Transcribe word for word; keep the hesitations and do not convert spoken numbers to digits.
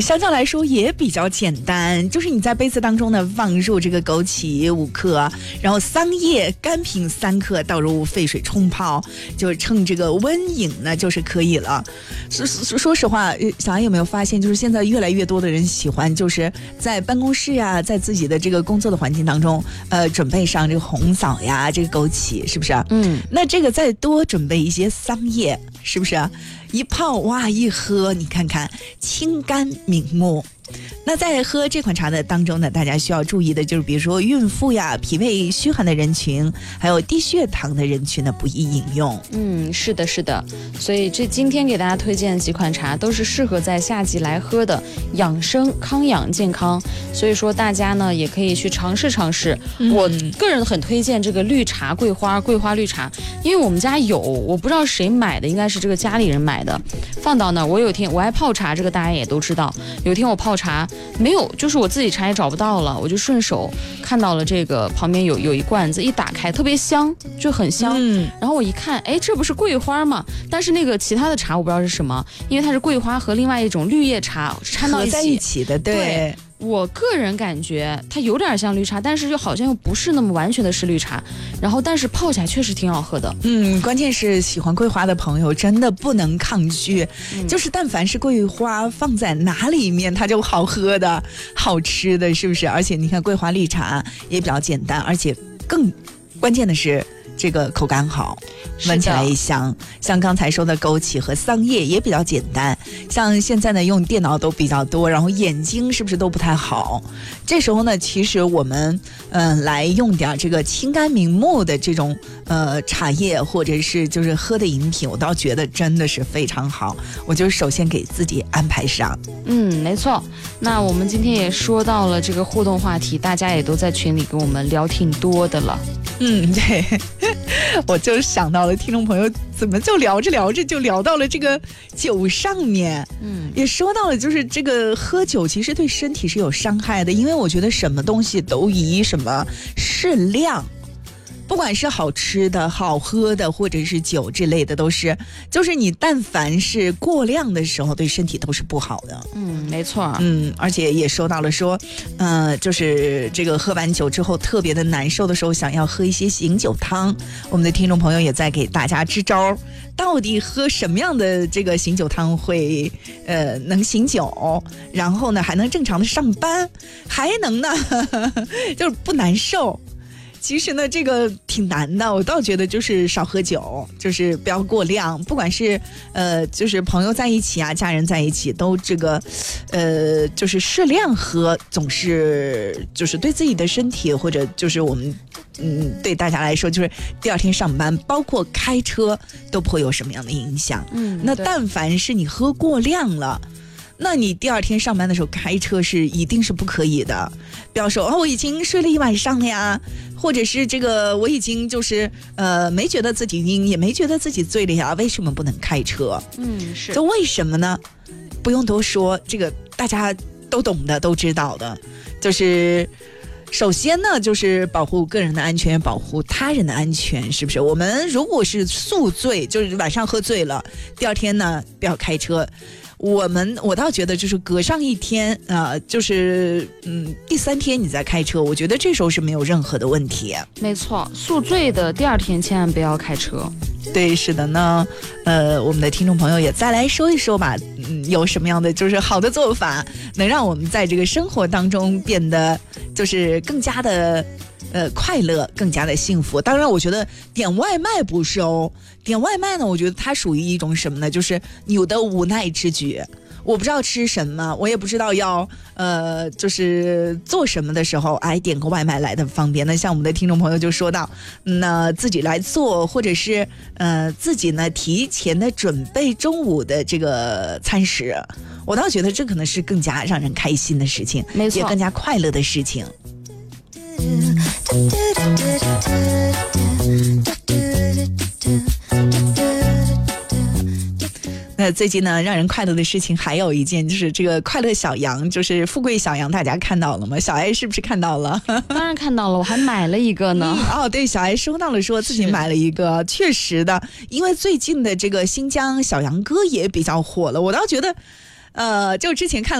嗯，相较来说也比较简单，就是你在杯子当中呢放入这个枸杞五克，然后桑叶、干品三克，倒入沸水冲泡，就趁这个温饮呢就是可以了。说说实话，小安有没有发现，就是现在越来越多的人喜欢就是在办公室呀，在自己的这个工作的环境当中，呃，准备上这个红枣呀，这个枸杞，是不是？嗯，那这个再多准备一些桑叶，是不是？一泡哇，一喝，你看看清甘明目。那在喝这款茶的当中呢，大家需要注意的就是，比如说孕妇呀、脾胃虚寒的人群，还有低血糖的人群呢，不宜饮用。 嗯，是的，是的。所以这今天给大家推荐几款茶，都是适合在夏季来喝的，养生、康养、健康。所以说大家呢也可以去尝试尝试。嗯、我个人很推荐这个绿茶桂花，桂花绿茶，因为我们家有，我不知道谁买的，应该是这个家里人买的，放到那儿。我有一天我爱泡茶，这个大家也都知道。有一天我泡茶没有，就是我自己茶也找不到了，我就顺手看到了这个旁边有有一罐子，一打开特别香，就很香。嗯、然后我一看，哎，这不是桂花吗？但是那个其他的茶我不知道是什么，因为它是桂花和另外一种绿叶茶掺到一起， 合在一起的，对。 对，我个人感觉它有点像绿茶，但是又好像又不是那么完全的是绿茶，然后但是泡起来确实挺好喝的。 嗯，关键是喜欢桂花的朋友真的不能抗拒，嗯、就是但凡是桂花放在哪里面它就好喝的好吃的，是不是？而且你看桂花绿茶也比较简单，而且更关键的是这个口感好，闻起来也香。像刚才说的枸杞和桑叶也比较简单，像现在呢用电脑都比较多，然后眼睛是不是都不太好？这时候呢，其实我们嗯、呃、来用点这个清甘明目的这种呃茶叶，或者是就是喝的饮品，我倒觉得真的是非常好。我就首先给自己安排上。 嗯，没错。那我们今天也说到了这个互动话题，大家也都在群里跟我们聊挺多的了。 嗯，对。我就想到了听众朋友怎么就聊着聊着就聊到了这个酒上面，嗯，也说到了就是这个喝酒其实对身体是有伤害的，因为我觉得什么东西都以什么适量，不管是好吃的好喝的或者是酒之类的，都是就是你但凡是过量的时候对身体都是不好的。 嗯，没错。 嗯，而且也说到了说呃，就是这个喝完酒之后特别的难受的时候，想要喝一些醒酒汤。我们的听众朋友也在给大家支招，到底喝什么样的这个醒酒汤会呃能醒酒，然后呢还能正常的上班，还能呢呵呵就是不难受。其实呢这个挺难的，我倒觉得就是少喝酒，就是不要过量，不管是呃就是朋友在一起啊，家人在一起，都这个呃就是适量喝，总是就是对自己的身体，或者就是我们嗯对大家来说，就是第二天上班包括开车都不会有什么样的影响。嗯，那但凡是你喝过量了，那你第二天上班的时候开车是一定是不可以的。不要说哦，我已经睡了一晚上了呀，或者是这个我已经就是呃没觉得自己晕，也没觉得自己醉了呀，为什么不能开车？嗯，是。就为什么呢？不用多说，这个大家都懂的，都知道的，就是首先呢，就是保护个人的安全，保护他人的安全，是不是？我们如果是宿醉，就是晚上喝醉了，第二天呢不要开车。我们我倒觉得就是隔上一天啊、呃，就是嗯第三天你再开车，我觉得这时候是没有任何的问题。 没错，宿醉的第二天千万不要开车。 对，是的呢。呃，我们的听众朋友也再来说一说吧，嗯，有什么样的就是好的做法，能让我们在这个生活当中变得就是更加的呃快乐，更加的幸福。当然我觉得点外卖不是哦，点外卖呢我觉得它属于一种什么呢，就是有的无奈之举。我不知道吃什么，我也不知道要呃就是做什么的时候，哎，点个外卖来的方便。那像我们的听众朋友就说到，那自己来做，或者是呃自己呢提前的准备中午的这个餐食，我倒觉得这可能是更加让人开心的事情， 没错， 也更加快乐的事情。那最近呢，让人快乐的事情还有一件，就是这个快乐小羊，就是富贵小羊，大家看到了吗？小艾是不是看到了？ 当然看到了，我还买了一个呢。 嗯、哦，对，小艾收到了，说自己买了一个，确实的，因为最近的这个新疆小羊歌也比较火了，我倒觉得，呃，就之前看。